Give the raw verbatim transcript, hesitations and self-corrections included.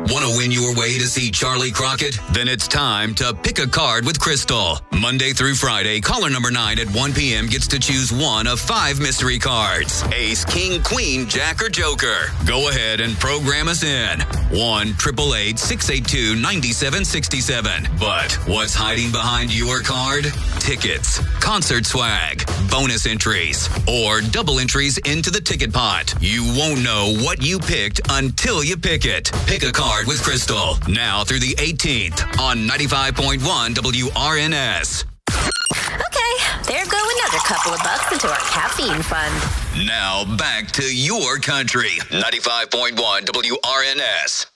Want to win your way to see Charlie Crockett? Then it's time to pick a card with Crystal. Monday through Friday, caller number nine at one p.m. gets to choose one of five mystery cards. Ace, King, Queen, Jack, or Joker. Go ahead and program us in. one eight eight eight, six eight two, nine seven six seven. But what's hiding behind your card? Tickets, concert swag, bonus entries, or double entries into the ticket pot. You won't know what you picked until you pick it. Pick a card with Crystal. Now through the eighteenth on ninety-five point one W R N S. Okay, there go another couple of bucks into our caffeine fund. Now back to your country. ninety-five point one W R N S.